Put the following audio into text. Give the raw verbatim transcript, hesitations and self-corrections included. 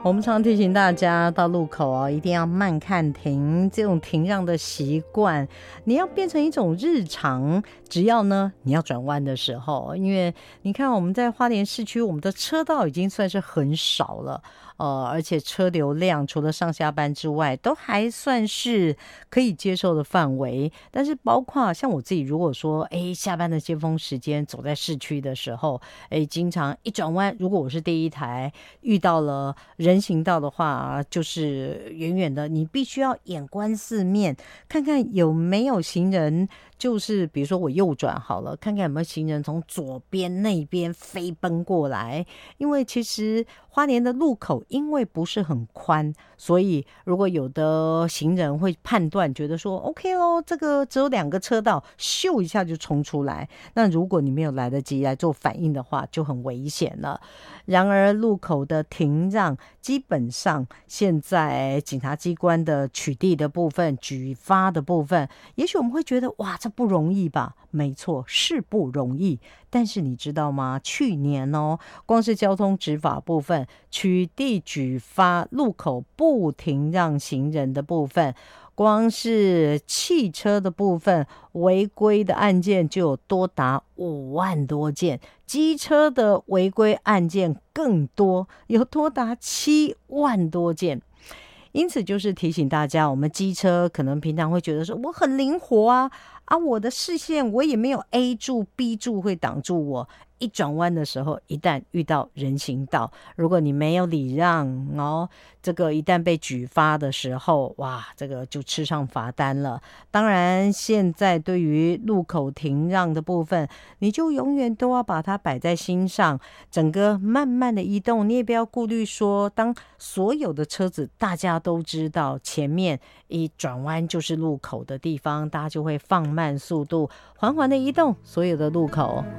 我们常提醒大家到路口哦，一定要慢看停，这种停让的习惯你要变成一种日常。只要呢你要转弯的时候，因为你看我们在花莲市区，我们的车道已经算是很少了，呃，而且车流量除了上下班之外都还算是可以接受的范围。但是包括像我自己，如果说哎下班的尖峰时间走在市区的时候，哎经常一转弯，如果我是第一台遇到了人行道的话，就是远远的你必须要眼观四面，看看有没有行人，就是比如说我右转好了，看看有没有行人从左边那边飞奔过来。因为其实花莲的路口因为不是很宽，所以如果有的行人会判断觉得说 OK 咯，这个只有两个车道，咻一下就冲出来，那如果你没有来得及来做反应的话就很危险了。然而路口的停让基本上现在警察机关的取缔的部分，举发的部分，也许我们会觉得哇这不容易吧，没错是不容易。但是你知道吗，去年哦，光是交通执法部分取缔举发路口不停让行人的部分，光是汽车的部分违规的案件就有多达五万多件，机车的违规案件更多，有多达七万多件。因此就是提醒大家，我们机车可能平常会觉得说我很灵活啊啊，我的视线我也没有 A 柱 B 柱会挡住我，一转弯的时候一旦遇到人行道，如果你没有礼让哦，这个一旦被举发的时候，哇这个就吃上罚单了。当然现在对于路口停让的部分，你就永远都要把它摆在心上，整个慢慢的移动，你也不要顾虑说当所有的车子大家都知道前面一转弯就是路口的地方，大家就会放慢速度缓缓的移动所有的路口。